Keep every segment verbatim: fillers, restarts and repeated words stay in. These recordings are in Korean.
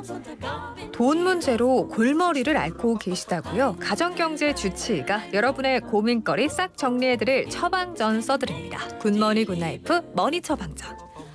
돈 문제로 골머리를 앓고 계시다고요? 가정경제 주치의가 여러분의 고민거리 싹 정리해드릴 처방전 써드립니다. 굿머니 굿나이프 머니 처방전.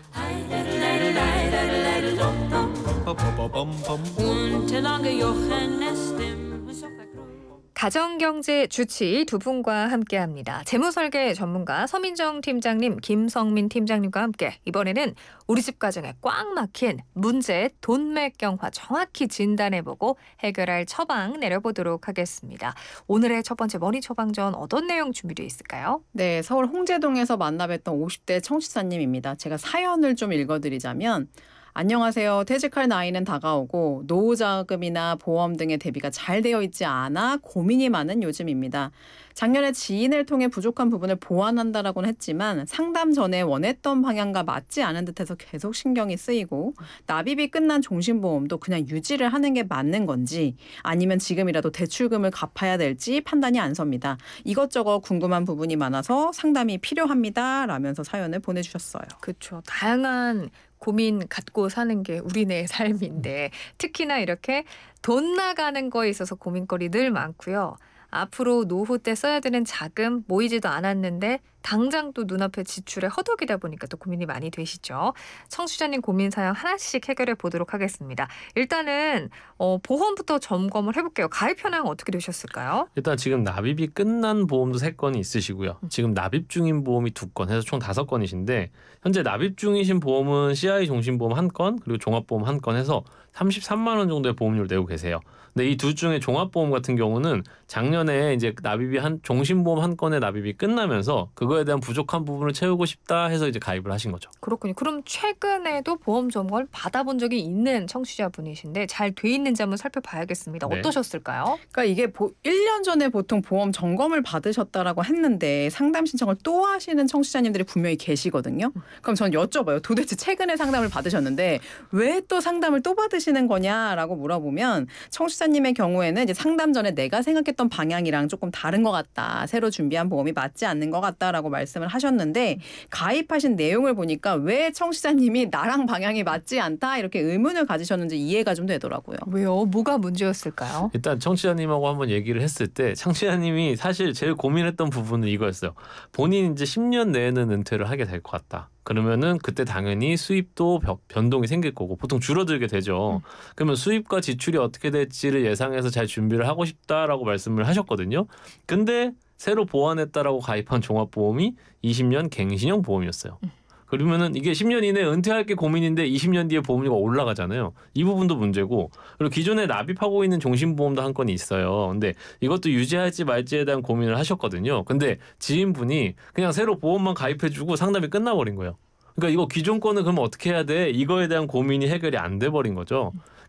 가정경제 주치의 두 분과 함께합니다. 재무설계 전문가 서민정 팀장님, 김성민 팀장님과 함께 이번에는 우리 집 가정에 꽉 막힌 문제 돈맥경화 정확히 진단해보고 해결할 처방 내려보도록 하겠습니다. 오늘의 첫 번째 머니 처방전 어떤 내용 준비되어 있을까요? 네, 서울 홍제동에서 만나뵀던 오십 대 청취자님입니다. 제가 사연을 좀 읽어드리자면 안녕하세요. 퇴직할 나이는 다가오고 노후자금이나 보험 등의 대비가 잘 되어 있지 않아 고민이 많은 요즘입니다. 작년에 지인을 통해 부족한 부분을 보완한다라고는 했지만 상담 전에 원했던 방향과 맞지 않은 듯해서 계속 신경이 쓰이고 납입이 끝난 종신보험도 그냥 유지를 하는 게 맞는 건지 아니면 지금이라도 대출금을 갚아야 될지 판단이 안 섭니다. 이것저것 궁금한 부분이 많아서 상담이 필요합니다. 라면서 사연을 보내주셨어요. 그렇죠. 다양한 고민 갖고 사는 게 우리네 삶인데 특히나 이렇게 돈 나가는 거에 있어서 고민거리 늘 많고요. 앞으로 노후 때 써야 되는 자금 모이지도 않았는데 당장 또 눈앞에 지출에 허덕이다 보니까 또 고민이 많이 되시죠. 청취자님 고민 사연 하나씩 해결해 보도록 하겠습니다. 일단은 어, 보험부터 점검을 해볼게요. 가입 현황 어떻게 되셨을까요? 일단 지금 납입이 끝난 보험도 세 건이 있으시고요. 지금 납입 중인 보험이 두 건 해서 총 다섯 건이신데 현재 납입 중이신 보험은 씨아이 종신보험 한 건 그리고 종합보험 한 건 해서 삼십삼만 원 정도의 보험료를 내고 계세요. 근데 이 둘 중에 종합보험 같은 경우는 작년에 이제 납입이 한 종신보험 한 건의 납입이 끝나면서 그거에 대한 부족한 부분을 채우고 싶다 해서 이제 가입을 하신 거죠. 그렇군요. 그럼 최근에도 보험 점검을 받아본 적이 있는 청취자분이신데 잘 돼 있는지 한번 살펴봐야겠습니다. 네. 어떠셨을까요? 그러니까 이게 일 년 전에 보통 보험 점검을 받으셨다라고 했는데 상담 신청을 또 하시는 청취자님들이 분명히 계시거든요. 그럼 전 여쭤봐요. 도대체 최근에 상담을 받으셨는데 왜 또 상담을 또 받으시는 거냐라고 물어보면 청취자님의 경우에는 이제 상담 전에 내가 생각했던 방향이랑 조금 다른 것 같다. 새로 준비한 보험이 맞지 않는 것 같다라고 말씀을 하셨는데 가입하신 내용을 보니까 왜 청취자님이 나랑 방향이 맞지 않다 이렇게 의문을 가지셨는지 이해가 좀 되더라고요. 왜요? 뭐가 문제였을까요? 일단 청취자님하고 한번 얘기를 했을 때 청취자님이 사실 제일 고민했던 부분은 이거였어요. 본인 이제 십 년 내에는 은퇴를 하게 될 것 같다. 그러면은 그때 당연히 수입도 변동이 생길 거고 보통 줄어들게 되죠. 음. 그러면 수입과 지출이 어떻게 될지를 예상해서 잘 준비를 하고 싶다라고 말씀을 하셨거든요. 근데 새로 보완했다라고 가입한 종합보험이 이십 년 갱신형 보험이었어요. 음. 그러면은 이게 십 년 이내에 은퇴할 게 고민인데 이십 년 뒤에 보험료가 올라가잖아요. 이 부분도 문제고 그리고 기존에 납입하고 있는 종신보험도 한 건이 있어요. 근데 이것도 유지할지 말지에 대한 고민을 하셨거든요. 근데 지인분이 그냥 새로 보험만 가입해주고 상담이 끝나버린 거예요. 그러니까 이거 기존 거는 그러면 어떻게 해야 돼? 이거에 대한 고민이 해결이 안 돼버린 거죠.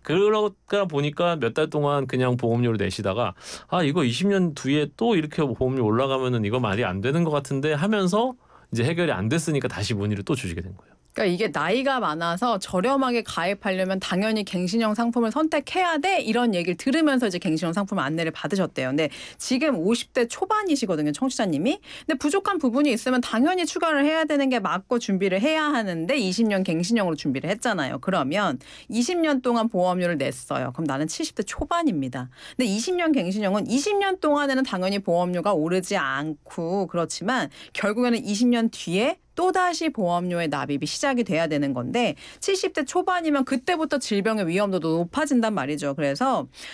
그러다 보니까 몇 달 동안 그냥 보험료를 내시다가 아 이거 이십 년 뒤에 또 이렇게 보험료 올라가면은 이거 말이 안 되는 것 같은데 하면서 이제 해결이 안 됐으니까 다시 문의를 또 주시게 된 거예요. 그러니까 이게 나이가 많아서 저렴하게 가입하려면 당연히 갱신형 상품을 선택해야 돼 이런 얘기를 들으면서 이제 갱신형 상품 안내를 받으셨대요. 근데 지금 오십 대 초반이시거든요, 청취자님이. 근데 부족한 부분이 있으면 당연히 추가를 해야 되는 게 맞고 준비를 해야 하는데 이십 년 갱신형으로 준비를 했잖아요. 그러면 이십 년 동안 보험료를 냈어요. 그럼 나는 칠십 대 초반입니다. 근데 이십 년 갱신형은 이십 년 동안에는 당연히 보험료가 오르지 않고 그렇지만 결국에는 이십 년 뒤에 또다시 보험료의 납입이 시작이 돼야 되는 건데 칠십 대 초반이면 그때부터 질병의 위험도도 높아진단 말이죠. 그래서